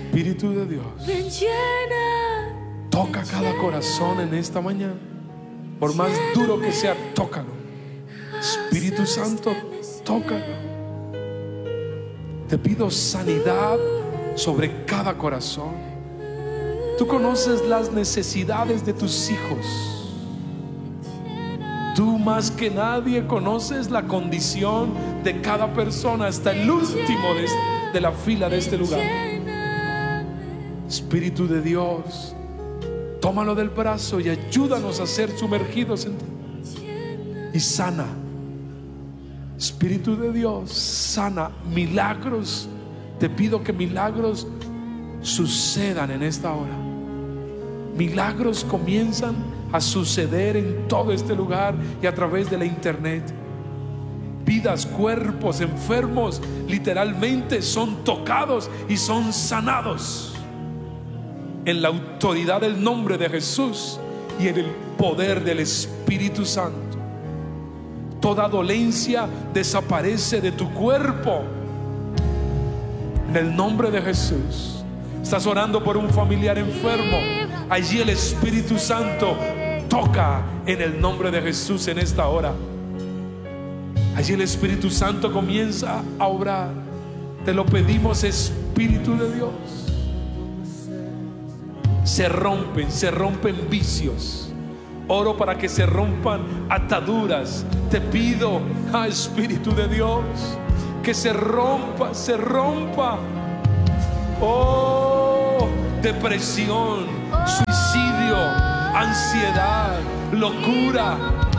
Espíritu de Dios, toca cada corazón en esta mañana. Por más duro que sea, tócalo. Espíritu Santo, tócalo. Te pido sanidad sobre cada corazón. Tú conoces las necesidades de tus hijos. Tú más que nadie conoces la condición de cada persona, hasta el último de la fila de este lugar. Espíritu de Dios, tómalo del brazo y ayúdanos a ser sumergidos en ti. Y sana. Espíritu de Dios, sana. Milagros. Te pido que milagros sucedan en esta hora. Milagros comienzan a suceder en todo este lugar y a través de la internet. Vidas, cuerpos enfermos literalmente son tocados y son sanados en la autoridad del nombre de Jesús y en el poder del Espíritu Santo. Toda dolencia desaparece de tu cuerpo en el nombre de Jesús. Estás orando por un familiar enfermo. Allí el Espíritu Santo toca en el nombre de Jesús en esta hora. Allí el Espíritu Santo comienza a obrar. Te lo pedimos, Espíritu de Dios. Se rompen vicios. Oro para que se rompan ataduras. Te pido, Espíritu de Dios, que se rompa. Oh, depresión, suicidio, ansiedad, locura.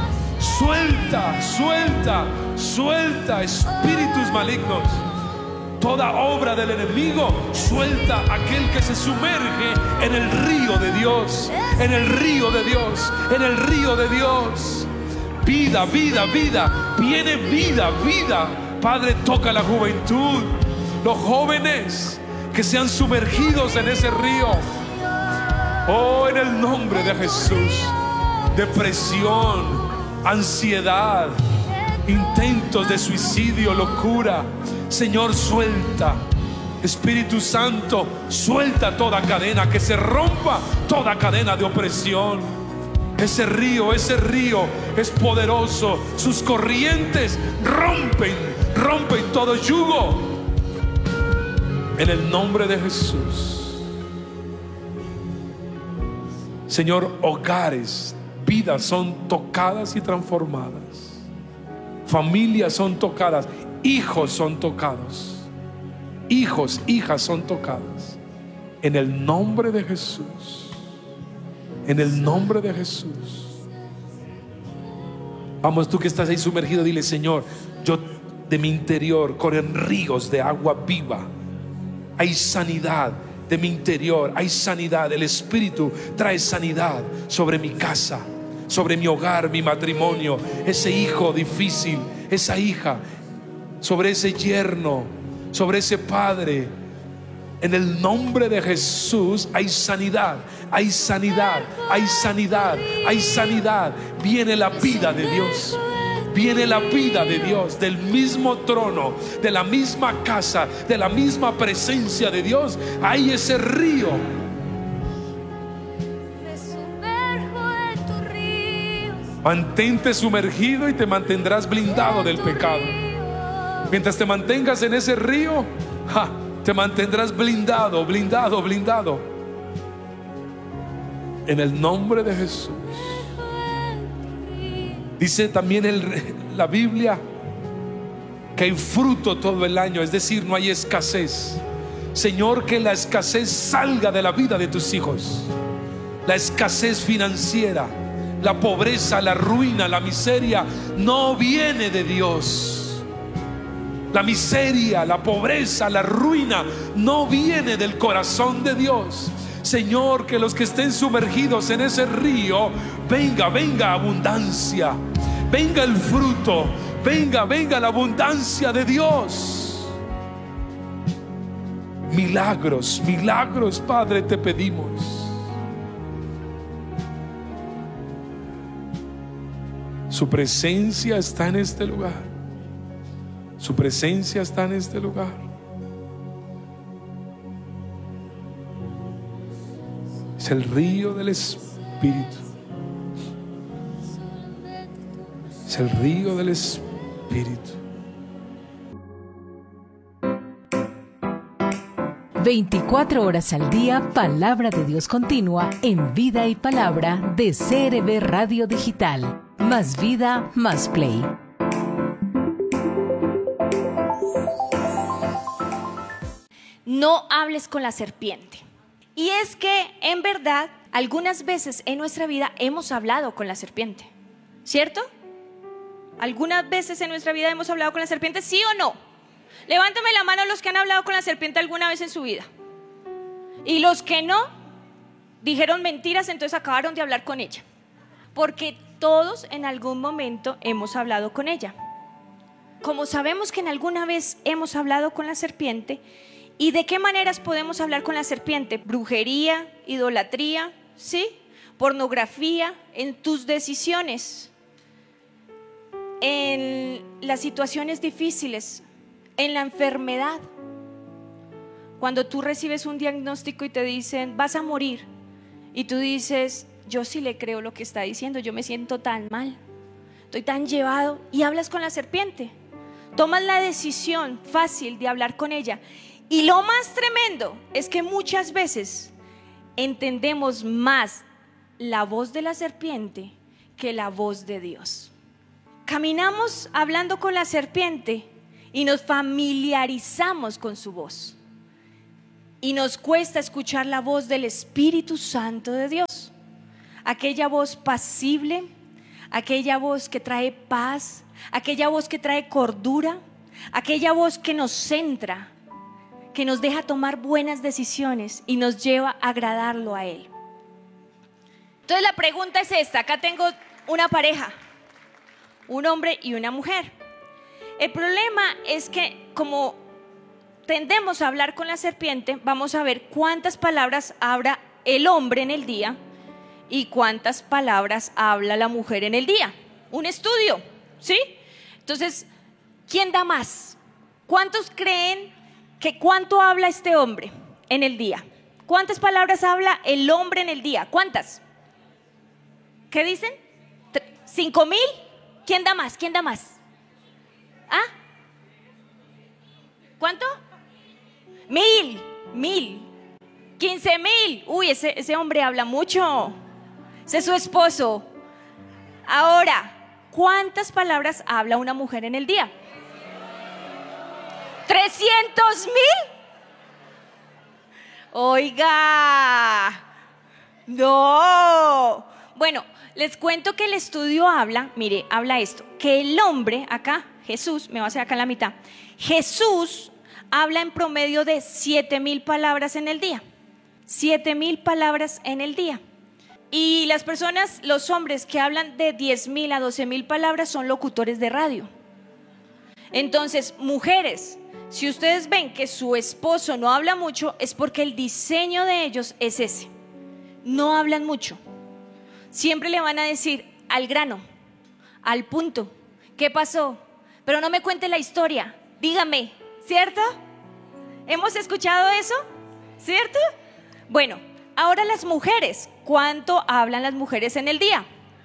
Suelta espíritus malignos. Toda obra del enemigo, suelta aquel que se sumerge en el río de Dios. En el río de Dios. En el río de Dios. Vida. Viene vida. Padre, toca la juventud. Los jóvenes que sean sumergidos en ese río. Oh, en el nombre de Jesús. Depresión, ansiedad, intentos de suicidio, locura. Señor, suelta. Espíritu Santo, suelta toda cadena, que se rompa toda cadena de opresión. Ese río es poderoso. Sus corrientes rompen todo yugo. En el nombre de Jesús. Señor, hogares, vidas son tocadas y transformadas. Familias son tocadas. Hijos son tocados. Hijos, hijas son tocadas. En el nombre de Jesús. En el nombre de Jesús. Vamos, tú que estás ahí sumergido, dile: Señor, yo de mi interior corren ríos de agua viva. Hay sanidad de mi interior, hay sanidad. El Espíritu trae sanidad sobre mi casa, sobre mi hogar, mi matrimonio, ese hijo difícil, esa hija, sobre ese yerno, sobre ese padre. En el nombre de Jesús hay sanidad, hay sanidad, hay sanidad, hay sanidad. Viene la vida de Dios. Viene la vida de Dios, del mismo trono, de la misma casa, de la misma presencia de Dios. Hay ese río. Mantente sumergido y te mantendrás blindado del pecado. Mientras te mantengas en ese río, te mantendrás blindado. En el nombre de Jesús. Dice también la Biblia que hay fruto todo el año, es decir, no hay escasez. Señor, que la escasez salga de la vida de tus hijos. La escasez financiera, la pobreza, la ruina, la miseria no viene de Dios. La miseria, la pobreza, la ruina no viene del corazón de Dios. Señor, que los que estén sumergidos en ese río, venga abundancia, venga el fruto, venga la abundancia de Dios. Milagros, Padre, te pedimos. Su presencia está en este lugar. Su presencia está en este lugar. Es el río del Espíritu. Es el río del Espíritu. 24 horas al día, palabra de Dios continua en Vida y Palabra de CRB Radio Digital. Más vida, más play. No hables con la serpiente. Y es que, en verdad, algunas veces en nuestra vida hemos hablado con la serpiente, ¿cierto? ¿Algunas veces en nuestra vida hemos hablado con la serpiente, sí o no? Levántame la mano los que han hablado con la serpiente alguna vez en su vida. Y los que no, dijeron mentiras, entonces acabaron de hablar con ella. Porque todos en algún momento hemos hablado con ella. Como sabemos que en alguna vez hemos hablado con la serpiente, ¿y de qué maneras podemos hablar con la serpiente? Brujería, idolatría, ¿sí? Pornografía, en tus decisiones, en las situaciones difíciles, en la enfermedad. Cuando tú recibes un diagnóstico y te dicen vas a morir, y tú dices yo sí le creo lo que está diciendo, yo me siento tan mal, estoy tan llevado, y hablas con la serpiente. Tomas la decisión fácil de hablar con ella. Y lo más tremendo es que muchas veces entendemos más la voz de la serpiente que la voz de Dios. Caminamos hablando con la serpiente y nos familiarizamos con su voz. Y nos cuesta escuchar la voz del Espíritu Santo de Dios. Aquella voz pasible, aquella voz que trae paz, aquella voz que trae cordura, aquella voz que nos centra, que nos deja tomar buenas decisiones y nos lleva a agradarlo a Él. Entonces la pregunta es esta. Acá tengo una pareja, un hombre y una mujer. El problema es que como tendemos a hablar con la serpiente, vamos a ver cuántas palabras habla el hombre en el día y cuántas palabras habla la mujer en el día. Un estudio, ¿sí? Entonces, ¿quién da más? ¿Cuántos creen que cuánto habla este hombre en el día? ¿Cuántas palabras habla el hombre en el día? ¿Cuántas? ¿Qué dicen? ¿5,000? ¿Quién da más? ¿Quién da más? ¿Ah? ¿Cuánto? 1,000. 15,000. Uy, ese hombre habla mucho. Ese es su esposo. Ahora, ¿cuántas palabras habla una mujer en el día? 300,000. Oiga, no. Bueno, les cuento que el estudio habla, mire, habla esto, que el hombre acá, Jesús, me va a hacer acá en la mitad, Jesús habla en promedio de 7,000 palabras en el día. 7,000 palabras en el día. Y las personas, los hombres que hablan de 10,000 a 12,000 palabras son locutores de radio. Entonces, mujeres, si ustedes ven que su esposo no habla mucho, es porque el diseño de ellos es ese. No hablan mucho. Siempre le van a decir al grano, al punto. ¿Qué pasó? Pero no me cuente la historia, dígame, ¿cierto? ¿Hemos escuchado eso? ¿Cierto? Bueno, ahora las mujeres, ¿cuánto hablan las mujeres en el día?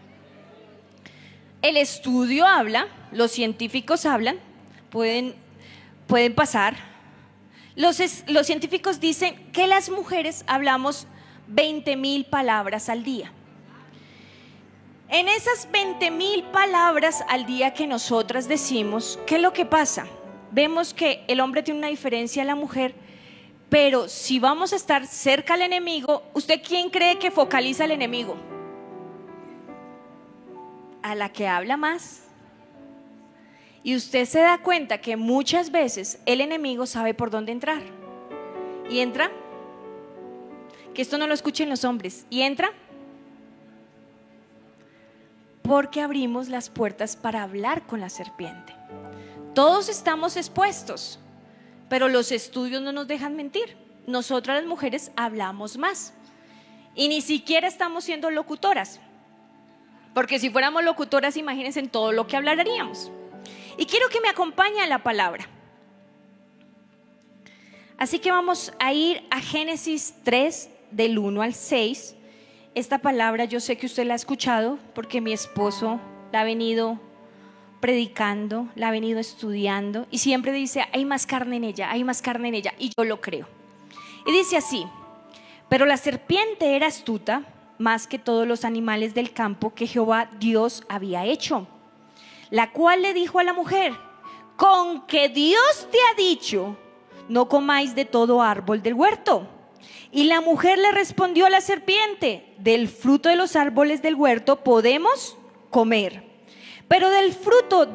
El estudio habla, los científicos hablan, pueden pasar. Los científicos dicen que las mujeres hablamos 20,000 palabras al día. En esas 20,000 palabras al día que nosotras decimos, ¿qué es lo que pasa? Vemos que el hombre tiene una diferencia a la mujer, pero si vamos a estar cerca al enemigo, ¿usted quién cree que focaliza al enemigo? A la que habla más. Y usted se da cuenta que muchas veces el enemigo sabe por dónde entrar. Y entra, que esto no lo escuchen los hombres, y entra porque abrimos las puertas para hablar con la serpiente. Todos estamos expuestos, pero los estudios no nos dejan mentir. Nosotras las mujeres hablamos más y ni siquiera estamos siendo locutoras, porque si fuéramos locutoras, imagínense en todo lo que hablaríamos. Y quiero que me acompañe a la palabra. Así que vamos a ir a Génesis 3, del 1 al 6. Esta palabra yo sé que usted la ha escuchado porque mi esposo la ha venido predicando, la ha venido estudiando y siempre dice, hay más carne en ella, hay más carne en ella, y yo lo creo. Y dice así: pero la serpiente era astuta más que todos los animales del campo que Jehová Dios había hecho, la cual le dijo a la mujer: con que Dios te ha dicho, no comáis de todo árbol del huerto. Y la mujer le respondió a la serpiente: del fruto de los árboles del huerto podemos comer, pero del fruto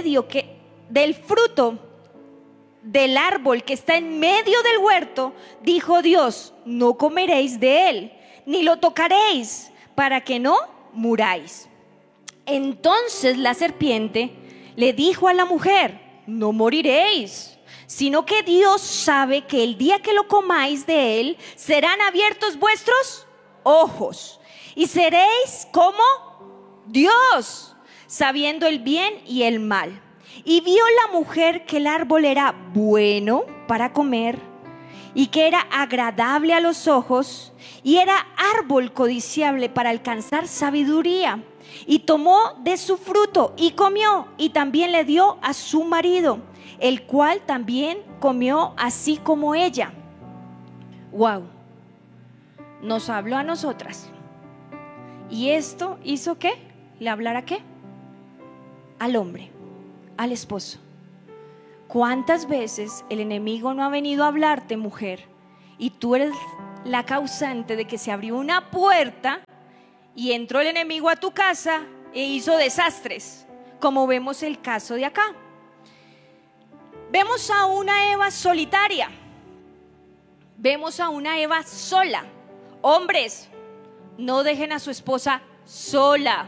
del árbol que está en medio del huerto, dijo Dios, no comeréis de él, ni lo tocaréis, para que no muráis. Entonces la serpiente le dijo a la mujer: no moriréis, sino que Dios sabe que el día que lo comáis de él, serán abiertos vuestros ojos, y seréis como Dios, sabiendo el bien y el mal. Y vio la mujer que el árbol era bueno para comer, y que era agradable a los ojos, y era árbol codiciable para alcanzar sabiduría. Y tomó de su fruto y comió, y también le dio a su marido, el cual también comió así como ella. Wow, nos habló a nosotras. ¿Y esto hizo qué? ¿Le hablara qué? Al hombre, al esposo. ¿Cuántas veces el enemigo no ha venido a hablarte, mujer, y tú eres la causante de que se abrió una puerta y entró el enemigo a tu casa e hizo desastres, como vemos el caso de acá? Vemos a una Eva solitaria, vemos a una Eva sola. Hombres, no dejen a su esposa sola.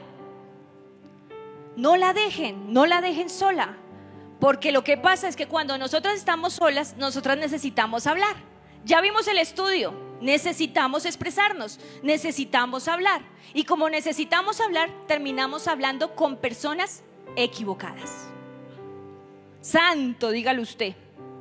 No la dejen sola, porque lo que pasa es que cuando nosotras estamos solas, nosotras necesitamos hablar. Ya vimos el estudio, necesitamos expresarnos, necesitamos hablar, y como necesitamos hablar, terminamos hablando con personas equivocadas. Santo, dígalo usted.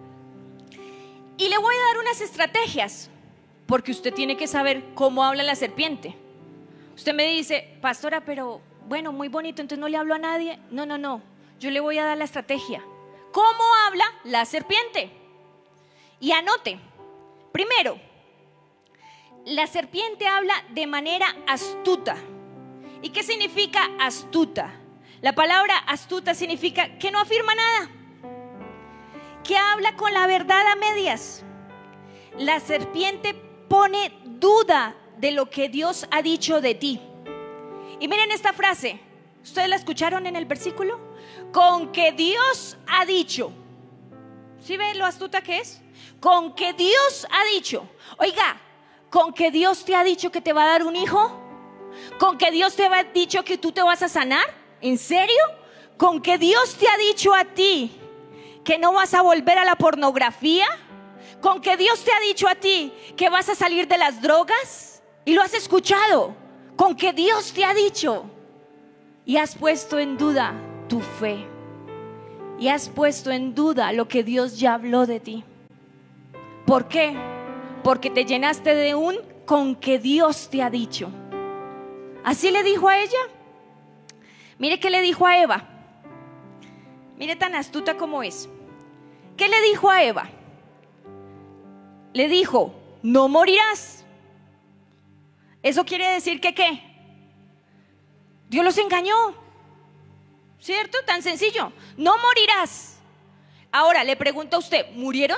Y le voy a dar unas estrategias, porque usted tiene que saber cómo habla la serpiente. Usted me dice: pastora, pero bueno, muy bonito, entonces no le hablo a nadie. No, yo le voy a dar la estrategia. ¿Cómo habla la serpiente? Y anote. Primero, la serpiente habla de manera astuta. ¿Y qué significa astuta? La palabra astuta significa que no afirma nada, que habla con la verdad a medias. La serpiente pone duda de lo que Dios ha dicho de ti. Y miren esta frase, ¿ustedes la escucharon en el versículo? Con que Dios ha dicho. ¿Sí ve lo astuta que es? Con que Dios ha dicho. Oiga, con que Dios te ha dicho que te va a dar un hijo, con que Dios te ha dicho que tú te vas a sanar. ¿En serio? Con que Dios te ha dicho a ti que no vas a volver a la pornografía, con que Dios te ha dicho a ti que vas a salir de las drogas, y lo has escuchado. Con que Dios te ha dicho, y has puesto en duda tu fe, y has puesto en duda lo que Dios ya habló de ti. ¿Por qué? Porque te llenaste de un con que Dios te ha dicho. Así le dijo a ella. Mire qué le dijo a Eva. Mire tan astuta como es. ¿Qué le dijo a Eva? Le dijo: no morirás. Eso quiere decir que ¿qué? Dios los engañó, ¿cierto? Tan sencillo. No morirás. Ahora le pregunto a usted: ¿murieron?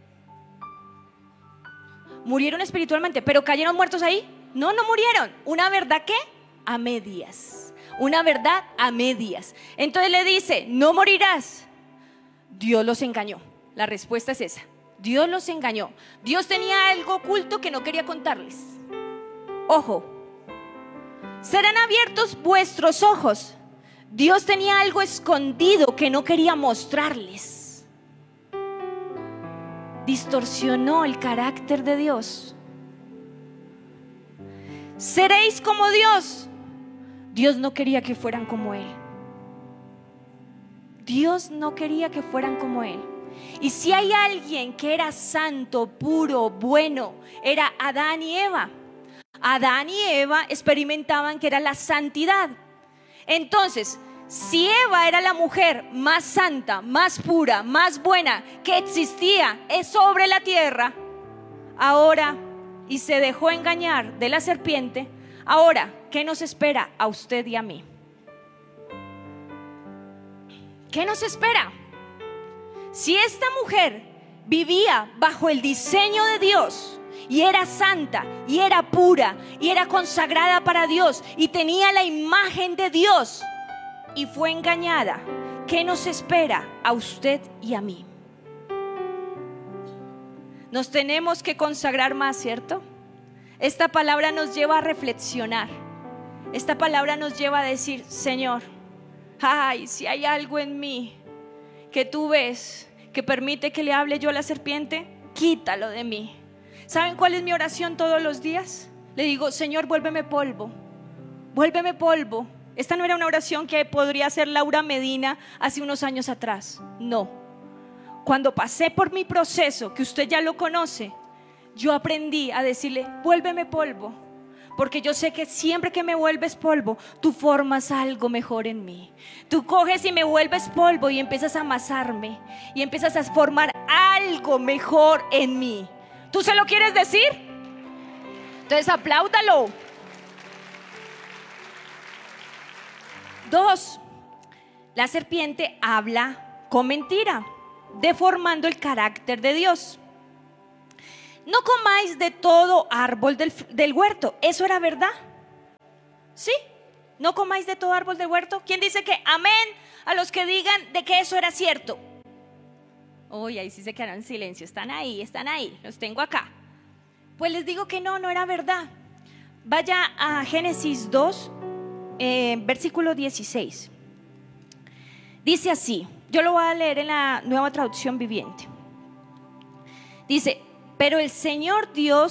¿Murieron espiritualmente, pero cayeron muertos ahí? No, no murieron. ¿Una verdad qué? A medias. Una verdad a medias. Entonces le dice: no morirás. Dios los engañó. La respuesta es esa. Dios los engañó. Dios tenía algo oculto que no quería contarles. Ojo, serán abiertos vuestros ojos. Dios tenía algo escondido que no quería mostrarles. Distorsionó el carácter de Dios. Seréis como Dios. Dios no quería que fueran como Él. Dios no quería que fueran como Él. Y si hay alguien que era santo, puro, bueno, era Adán y Eva. Adán y Eva experimentaban que era la santidad. Entonces, si Eva era la mujer más santa, más pura, más buena que existía sobre la tierra, ahora, y se dejó engañar de la serpiente, ahora, ¿qué nos espera a usted y a mí? ¿Qué nos espera? Si esta mujer vivía bajo el diseño de Dios y era santa y era pura y era consagrada para Dios y tenía la imagen de Dios y fue engañada, ¿qué nos espera a usted y a mí? Nos tenemos que consagrar más, ¿cierto? Esta palabra nos lleva a reflexionar. Esta palabra nos lleva a decir: Señor, ay, si hay algo en mí que tú ves que permite que le hable yo a la serpiente, quítalo de mí. ¿Saben cuál es mi oración todos los días? Le digo: Señor, vuélveme polvo, vuélveme polvo. Esta no era una oración que podría hacer Laura Medina hace unos años atrás. No. Cuando pasé por mi proceso, que usted ya lo conoce, yo aprendí a decirle: vuélveme polvo. Porque yo sé que siempre que me vuelves polvo, tú formas algo mejor en mí. Tú coges y me vuelves polvo y empiezas a amasarme y empiezas a formar algo mejor en mí. ¿Tú se lo quieres decir? Entonces apláudalo. 2, la serpiente habla con mentira, deformando el carácter de Dios. No comáis de todo árbol del huerto. ¿Eso era verdad? ¿Sí? No comáis de todo árbol del huerto. ¿Quién dice que amén a los que digan de que eso era cierto? Uy, ahí sí se quedaron en silencio. Están ahí, los tengo acá. Pues les digo que no era verdad. Vaya a Génesis 2, versículo 16. Dice así, yo lo voy a leer en la Nueva Traducción Viviente. Dice: pero el Señor Dios